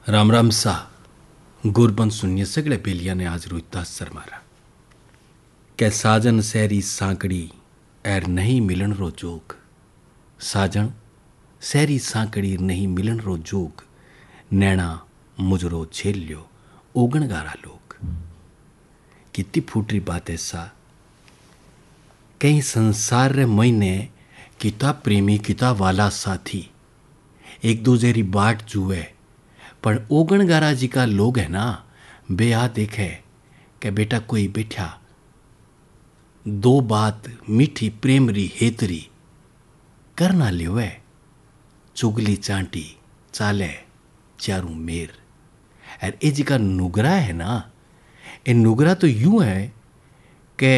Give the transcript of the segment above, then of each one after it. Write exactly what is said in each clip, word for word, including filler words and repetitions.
राम राम सा गुरबन सुनिए सगड़े बेलिया ने आज रोहिता सर मारा कै साजन सहरी सांकड़ी एर नहीं मिलन रो जोग। साजन सहरी सांकड़ी नहीं मिलन रो जोग, नैना मुजरो झेल लियो ओगण गारा लोग। कितनी फूटरी बात है सा, कहीं संसार रे महीने किता प्रेमी किता वाला साथी एक दूसरे री बाट जुए, पर ओगण गारा जी का लोग है ना बे आ देखे कि बेटा कोई बैठा दो बात मीठी प्रेमरी हेतरी करना लियो चुगली चांटी चाले चारू मेर। और ये जी का नुगरा है ना, ये नुगरा तो यूं है कि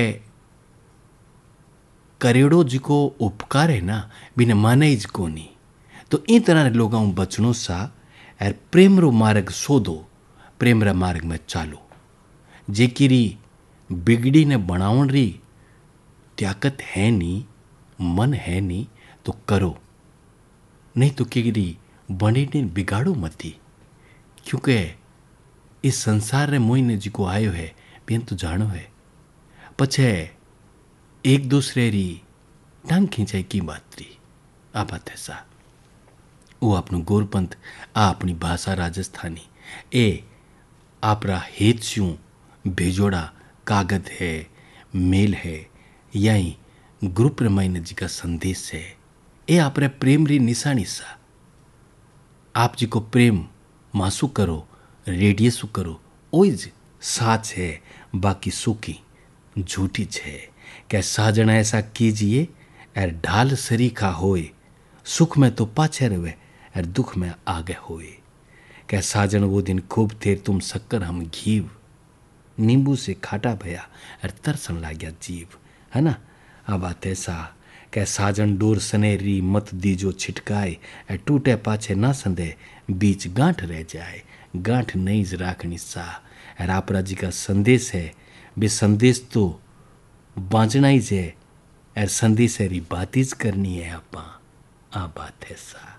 करेड़ो जी को उपकार है ना बिना माने ज को नहीं। तो इन तरह लोगों बचनों सा और प्रेम रो मार्ग शोधो, प्रेम रा मार्ग में चालो। जेकिरी बिगड़ी ने बनावन री ताकत है नी, मन है नी तो करो, नहीं तो किरी बने ने बिगाड़ो मती। क्योंकि इस संसार रे मोइने जी को आयो है बेन तो जानो है, पछे एक दूसरे री टांग खींचाई की बात री आ बात है सा। वो अपनो गोरपंथ आ अपनी भाषा राजस्थानी ए आपरा हेत स्यूं भेजोड़ा कागज है, मेल है, यही ग्रुप रामायण जी का संदेश है। ए आपरे प्रेम री निशानी सा। आप जी को प्रेम मासू करो, रेडियसु करो, ओइज साच है, बाकी सुखी झूठी है। क्या साजना ऐसा कीजिए और ढाल सरीखा होए, सुख में तो पाछे रहे और दुख में आगे होए। क्या साजन वो दिन खूब थे तुम शक्कर हम घीव, नींबू से खाटा भया और तरसन लाग्या जीव, है ना। अब आते सा क्या साजन डोर सनेरी मत दीजो छिटकाए, और टूटे पाछे ना संदे बीच गांठ रह जाए, गांठ नहीं राखनी सा। और आपरा जी का संदेश है बे संदेश तो बांचना ही है और संदेश री बात करनी है आपा आ बात है सा।